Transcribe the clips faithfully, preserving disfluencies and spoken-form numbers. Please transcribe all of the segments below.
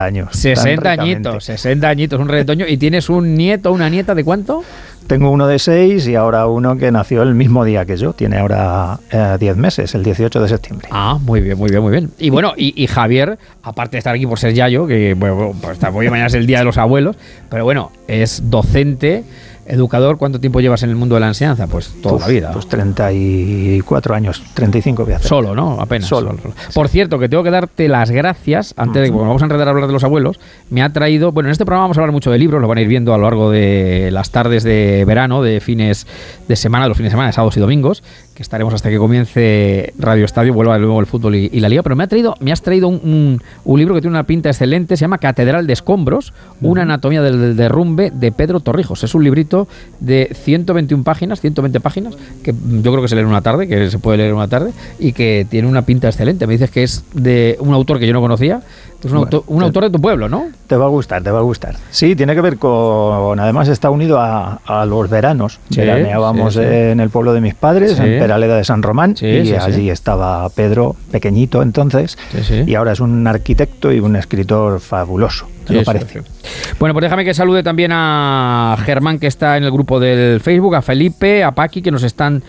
años. sesenta añitos, sesenta añitos, un retoño. ¿Y tienes un nieto, una nieta de cuánto? Tengo uno de seis y ahora uno que nació el mismo día que yo. Tiene ahora eh, diez meses, el dieciocho de septiembre. Ah, muy bien, muy bien, muy bien. Y bueno, y, y Javier, aparte de estar aquí por ser yayo, que bueno, pues hoy mañana es el Día de los Abuelos, pero bueno, es docente, educador. ¿Cuánto tiempo llevas en el mundo de la enseñanza? Pues toda Uf, la vida. Pues treinta y cuatro años, treinta y cinco voy a hacer. Solo, ¿no? Apenas. Solo. solo. Por cierto, que tengo que darte las gracias, antes de que vamos a enredar a hablar de los abuelos, me ha traído, bueno, en este programa vamos a hablar mucho de libros, lo van a ir viendo a lo largo de las tardes de verano, de fines de semana, de los fines de semana, de sábados y domingos, que estaremos hasta que comience Radio Estadio, vuelva luego el fútbol y, y la liga, pero me ha traído, me has traído un, un, un libro que tiene una pinta excelente, se llama Catedral de Escombros, una anatomía del derrumbe de Pedro Torrijos. Es un librito de ciento veintiuna páginas, ciento veinte páginas, que yo creo que se lee en una tarde, que se puede leer en una tarde, y que tiene una pinta excelente. Me dices que es de un autor que yo no conocía, es un, bueno, autor, un te, autor de tu pueblo, ¿no? Te va a gustar, te va a gustar. Sí, tiene que ver con, además está unido a, a los veranos. Sí, veraneábamos sí, sí. en el pueblo de mis padres, sí. en Peraleda de San Román, sí, y sí, allí sí. estaba Pedro, pequeñito entonces, sí, sí. y ahora es un arquitecto y un escritor fabuloso. ¿Qué te parece? Sí. Bueno, pues déjame que salude también a Germán, que está en el grupo del Facebook, a Felipe, a Paqui, que nos están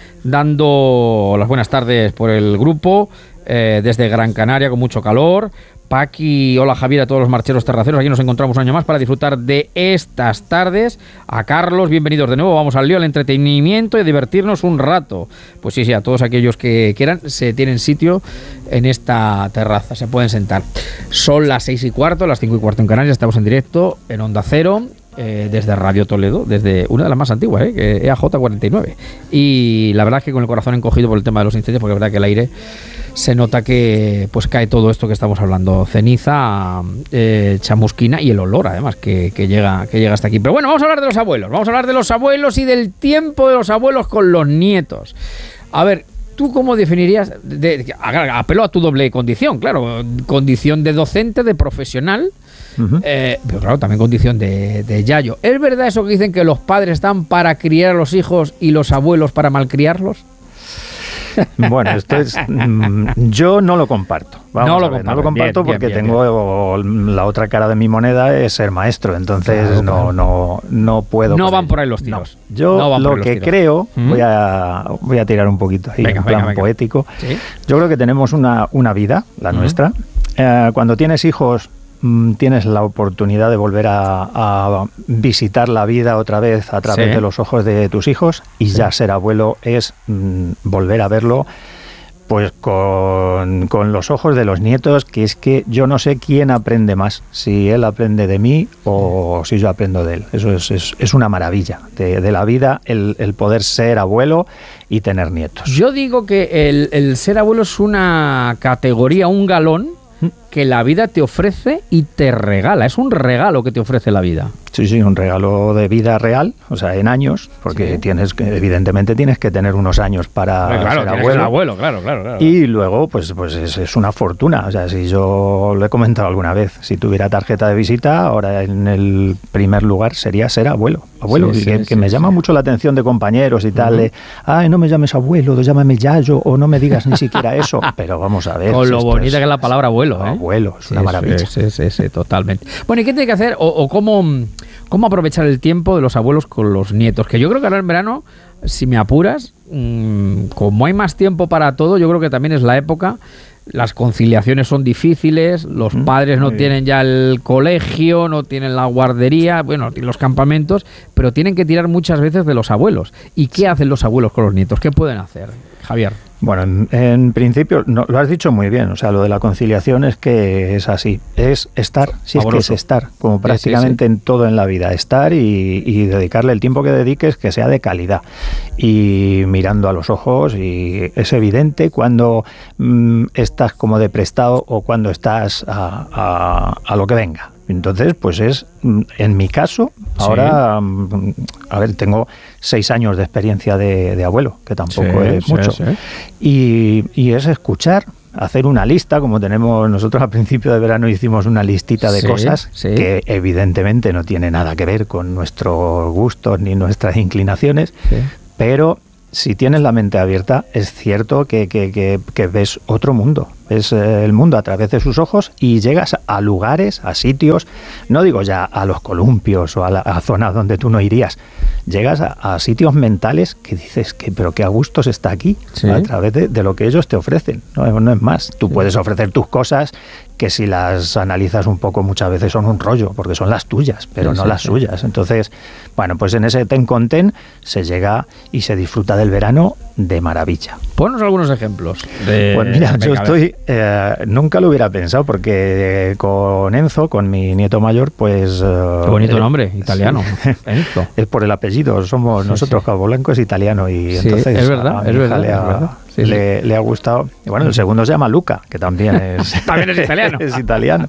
dando las buenas tardes por el grupo, eh, desde Gran Canaria con mucho calor. Paqui, hola Javier, a todos los marcheros terraceros, aquí nos encontramos un año más para disfrutar de estas tardes. A Carlos, bienvenidos de nuevo, vamos al lío, al entretenimiento y a divertirnos un rato. Pues sí, sí, a todos aquellos que quieran, se tienen sitio en esta terraza, se pueden sentar. Son las seis y cuarto, las cinco y cuarto en Canarias, estamos en directo en Onda Cero, eh, desde Radio Toledo, desde una de las más antiguas, eh, que E A J cuarenta y nueve. Y la verdad es que con el corazón encogido por el tema de los incendios, porque es verdad que el aire se nota que pues cae todo esto que estamos hablando, ceniza, eh, chamusquina y el olor además que, que llega que llega hasta aquí. Pero bueno, vamos a hablar de los abuelos, vamos a hablar de los abuelos y del tiempo de los abuelos con los nietos. A ver, ¿tú cómo definirías? De, de, apelo a tu doble condición, claro, condición de docente, de profesional, uh-huh. eh, pero claro, también condición de, de yayo. ¿Es verdad eso que dicen que los padres están para criar a los hijos y los abuelos para malcriarlos? Bueno, esto es. Mmm, yo no lo comparto. Vamos no, lo a ver, comparto, no lo comparto bien, porque bien, bien, tengo bien. La otra cara de mi moneda es ser maestro, entonces claro, no, claro. no, no puedo. No van por ahí los tiros. No. Yo no lo que tiros. creo, ¿Mm? voy a voy a tirar un poquito ahí venga, en plan venga, venga. poético. ¿Sí? Yo creo que tenemos una, una vida, la ¿Mm? nuestra. Eh, cuando tienes hijos, tienes la oportunidad de volver a, a visitar la vida otra vez a través sí. de los ojos de tus hijos y sí. ya ser abuelo es mm, volver a verlo pues con, con los ojos de los nietos, que es que yo no sé quién aprende más, si él aprende de mí o si yo aprendo de él. Eso es, es, es una maravilla de, de la vida, el, el poder ser abuelo y tener nietos. Yo digo que el, el ser abuelo es una categoría, un galón que la vida te ofrece y te regala. Es un regalo que te ofrece la vida. Sí, sí, un regalo de vida real, o sea, en años, porque sí. tienes que, evidentemente tienes que tener unos años para pues claro, ser abuelo. abuelo. abuelo claro, claro, claro. Y luego, pues, pues es, es una fortuna. O sea, si yo lo he comentado alguna vez, si tuviera tarjeta de visita, ahora en el primer lugar sería ser abuelo. Abuelo, sí, y que, sí, que sí, me llama sí. mucho la atención de compañeros y tal, uh-huh. de, ay, no me llames abuelo, llámame yayo, o no me digas ni siquiera eso. Pero vamos a ver. Con si lo bonita es, que es la palabra abuelo, ¿eh? Abuelo, es sí, una maravilla. Sí, sí, sí, totalmente. Bueno, ¿y qué tiene que hacer? O, o cómo, cómo aprovechar el tiempo de los abuelos con los nietos. Que yo creo que ahora en verano, si me apuras, mmm, como hay más tiempo para todo, yo creo que también es la época. Las conciliaciones son difíciles, los mm, padres no tienen ya el colegio, no tienen la guardería, bueno, los campamentos, pero tienen que tirar muchas veces de los abuelos. ¿Y qué hacen los abuelos con los nietos? ¿Qué pueden hacer, Javier? Bueno, en, en principio, no, lo has dicho muy bien, o sea, lo de la conciliación es que es así, es estar, si es que es estar, como prácticamente sí, sí, sí. en todo en la vida, estar y, y dedicarle el tiempo que dediques que sea de calidad y mirando a los ojos, y es evidente cuando mmm, estás como de prestado o cuando estás a, a, a lo que venga. Entonces, pues es, en mi caso, ahora, sí. a ver, tengo seis años de experiencia de, de abuelo, que tampoco sí, es mucho, sí, sí. Y, y es escuchar, hacer una lista, como tenemos nosotros al principio de verano hicimos una listita de sí, cosas sí. que evidentemente no tiene nada que ver con nuestros gustos ni nuestras inclinaciones, sí. pero si tienes la mente abierta, es cierto que, que, que, que ves otro mundo, ves el mundo a través de sus ojos y llegas a lugares, a sitios, no digo ya a los columpios o a, la, a zonas donde tú no irías, llegas a, a sitios mentales que dices que pero qué a gustos está aquí, sí. a través de, de lo que ellos te ofrecen, no, no es más. Tú sí. puedes ofrecer tus cosas que si las analizas un poco muchas veces son un rollo, porque son las tuyas, pero sí, no sí, las sí. suyas. Entonces, bueno, pues en ese ten con ten se llega y se disfruta del verano de maravilla. Ponnos algunos ejemplos. De... Pues mira, yo estoy, eh, nunca lo hubiera pensado, porque con Enzo, con mi nieto mayor, pues... Qué bonito eh, nombre, italiano, sí. Enzo. Es por el apellido, somos sí, nosotros, sí. Cabo Blanco es italiano y sí, entonces es verdad, es verdad, le ha, es verdad. Sí, le, sí. le ha gustado. Y bueno, el segundo se llama Luca, que también es... también es italiano. es italiano.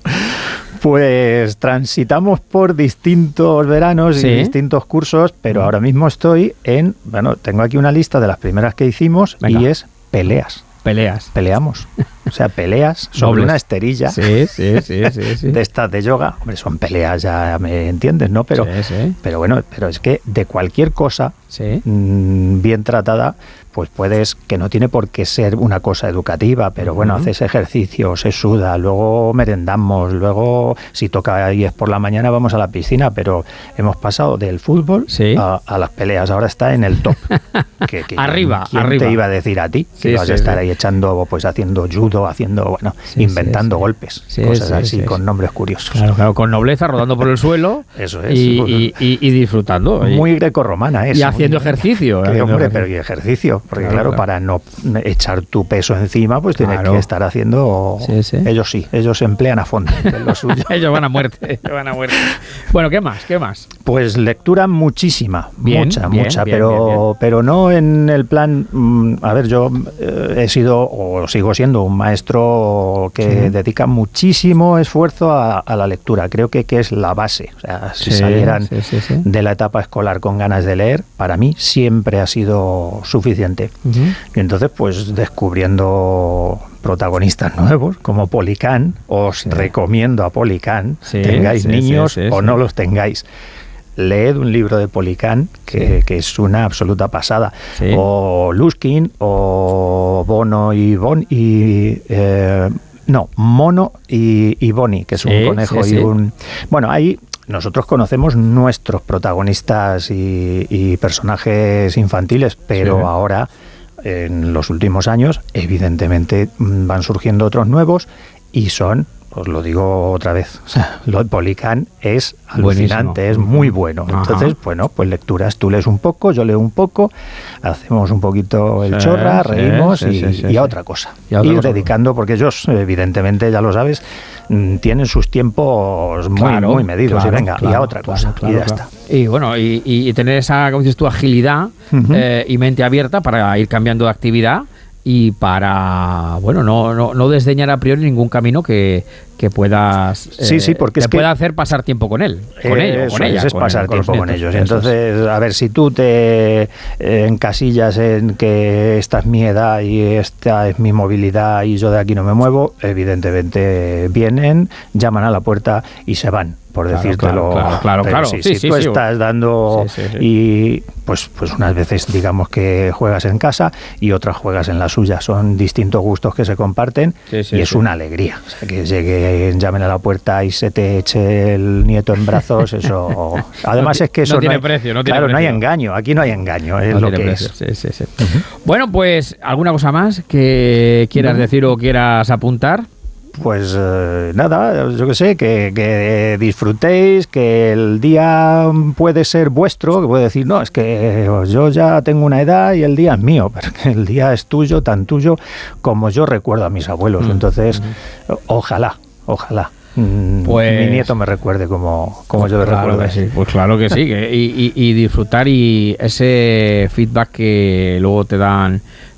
Pues transitamos por distintos veranos sí. y distintos cursos, pero ahora mismo estoy en... Bueno, tengo aquí una lista de las primeras que hicimos. Venga. Y es peleas. Peleas. Peleamos. O sea, peleas sobre Nobles. Una esterilla sí, sí, sí, sí, sí. de estas de yoga. Hombre, son peleas, ya me entiendes, ¿no? Pero, sí, sí. pero bueno, pero es que de cualquier cosa sí. mmm, bien tratada, pues puedes, que no tiene por qué ser una cosa educativa, pero uh-huh. bueno, haces ejercicio, se suda, luego merendamos, luego si toca y es por la mañana vamos a la piscina, pero hemos pasado del fútbol sí. a, a las peleas, ahora está en el top. que, que arriba, ¿quién arriba. te iba a decir a ti que sí, vas sí, a estar sí. ahí echando, pues haciendo judo, haciendo, bueno, sí, inventando sí, sí. golpes, sí, cosas sí, así sí, con sí. nombres curiosos. Claro, claro, con nobleza, rodando por el suelo. Eso es. Y, y, y, y disfrutando. Muy grecorromana es. Y haciendo muy, ejercicio. Que, haciendo hombre, ejercicio. pero y ejercicio, porque claro, claro, claro, para no echar tu peso encima, pues tienes claro. que estar haciendo... Sí, sí. Ellos sí, ellos se emplean a fondo en lo suyo. ellos van a muerte, ellos van a muerte. Bueno, ¿qué más? ¿Qué más? Pues lectura muchísima, bien, mucha, bien, mucha, bien, pero, bien, bien. pero no en el plan... Mmm, a ver, yo eh, he sido o sigo siendo un maestro que sí. dedica muchísimo esfuerzo a, a la lectura. Creo que, que es la base. O sea, si sí, salieran sí, sí, sí. de la etapa escolar con ganas de leer, para mí siempre ha sido suficiente. Uh-huh. Y entonces, pues descubriendo protagonistas nuevos como Policán, os sí. recomiendo a Policán, sí, tengáis sí, niños sí, sí, o sí. no los tengáis. Leed un libro de Policán que, sí. que es una absoluta pasada. Sí. O Luskin, o Bono y Bon y eh, no, Mono y, y Bonnie, que es sí, un conejo sí, y sí. un... Bueno, ahí nosotros conocemos nuestros protagonistas y, y personajes infantiles, pero sí. ahora, en los últimos años, evidentemente van surgiendo otros nuevos y son... Os lo digo otra vez, o sea, lo de Policán es alucinante, buenísimo. Es muy bueno. Ajá. Entonces, bueno, pues lecturas, tú lees un poco, yo leo un poco, hacemos un poquito el sí, chorra, sí, reímos sí, y, sí, sí, y a otra cosa. Y a otra Ir cosa. dedicando, porque ellos, evidentemente, ya lo sabes, tienen sus tiempos muy, claro, muy medidos. Claro, y venga, claro, y a otra claro, cosa, claro, y ya claro. está. Y bueno, y, y tener esa, como dices tú, agilidad uh-huh. eh, y mente abierta para ir cambiando de actividad. Y para, bueno, no, no, no desdeñar a priori ningún camino que, que puedas eh, sí, sí, porque te es que pueda hacer pasar tiempo con él, con eh, ellos, con es, ella. Es con pasar el, con tiempo con nietos, ellos. Entonces, es. a ver, si tú te eh, encasillas en que esta es mi edad y esta es mi movilidad y yo de aquí no me muevo, evidentemente vienen, llaman a la puerta y se van. Por claro, decírtelo, claro, claro, pero claro. Sí, Sí, si sí, tú sí, estás dando sí, sí, sí. y pues pues unas veces digamos que juegas en casa y otras juegas en la suya, son distintos gustos que se comparten sí, sí, y es sí. una alegría, o sea, que llegue, llamen a la puerta y se te eche el nieto en brazos, eso además no, es que eso no tiene no hay, precio, no tiene claro, precio. no hay engaño, aquí no hay engaño, es no lo que precio. es. Sí, sí, sí. Uh-huh. Bueno, pues alguna cosa más que quieras no. decir o quieras apuntar. Pues eh, nada, yo que sé, que, que disfrutéis, que el día puede ser vuestro, que puede decir, no, es que yo ya tengo una edad y el día es mío, pero que el día es tuyo, tan tuyo como yo recuerdo a mis abuelos. Mm. Entonces, mm. ojalá, ojalá. Pues, mi nieto me recuerde como, como pues yo le claro recuerdo. Que sí, pues claro que sí, que, y, y, y disfrutar y ese feedback que luego te dan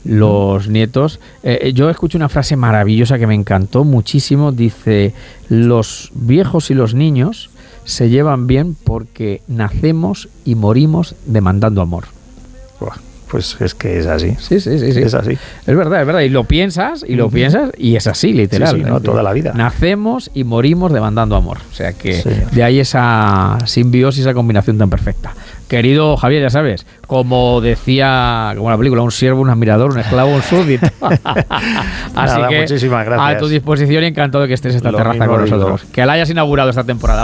los nietos. Eh, yo escuché una frase maravillosa que me encantó muchísimo. Dice, los viejos y los niños se llevan bien porque nacemos y morimos demandando amor. Buah, pues es que es así. Sí, sí, sí, sí. Es así. Es verdad, es verdad. Y lo piensas, y lo uh-huh. piensas, y es así, literal. Sí, sí, no, toda la vida. Nacemos y morimos demandando amor. O sea que sí. de ahí esa simbiosis, esa combinación tan perfecta. Querido Javier, ya sabes, como decía, como la película, un siervo, un admirador, un esclavo, un súbdito. Así Nada, que muchísimas gracias. A tu disposición y encantado de que estés esta Lo terraza con nosotros. digo. Que la hayas inaugurado esta temporada.